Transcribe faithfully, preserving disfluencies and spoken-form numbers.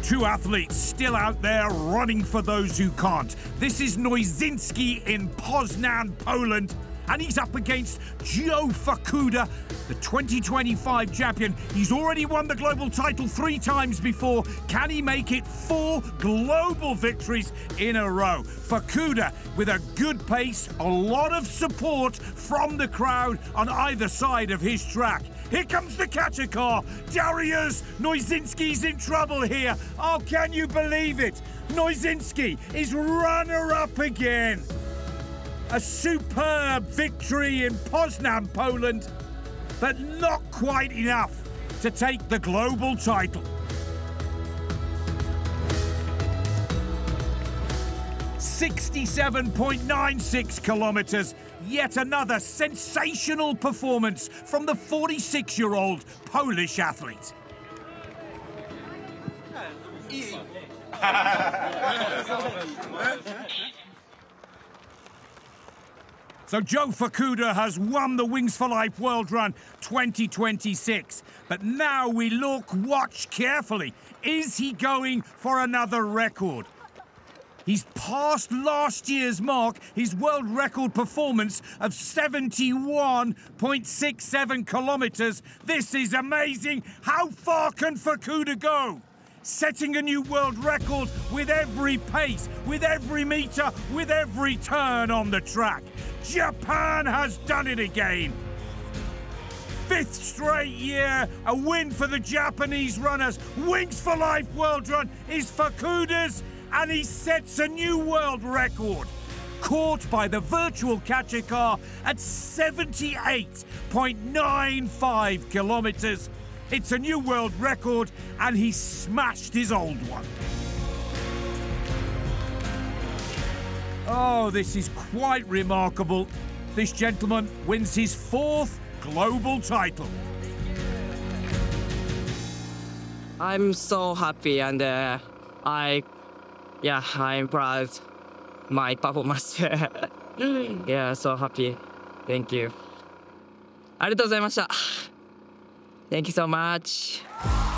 Two athletes still out there running for those who can't. This is Noizynski in Poznan, Poland, and he's up against Joe Fukuda, the twenty twenty-five champion. He's already won the global title three times before. Can he make it four global victories in a row? Fukuda with a good pace, a lot of support from the crowd on either side of his track. Here comes the catcher car. Dariusz Noizynski's in trouble here. Oh, can you believe it? Noizynski is runner-up again. A superb victory in Poznan, Poland, but not quite enough to take the global title. sixty-seven point nine six kilometers. Yet another sensational performance from the forty-six-year-old Polish athlete. So Joe Fukuda has won the Wings for Life World Run twenty twenty-six. But now we look, watch carefully. Is he going for another record? He's passed last year's mark, his world record performance of seventy-one point six seven kilometers. This is amazing. How far can Fukuda go? Setting a new world record with every pace, with every meter, with every turn on the track. Japan has done it again. Fifth straight year, a win for the Japanese runners. Wings for Life World Run is Fukuda's, and he sets a new world record. Caught by the virtual catcher car at seventy-eight point nine five kilometers. It's a new world record, and he smashed his old one. Oh, this is quite remarkable. This gentleman wins his fourth global title. I'm so happy, and uh, I, yeah, I'm proud my performance. Yeah, so happy. Thank you. ありがとうございました。Thank you so much.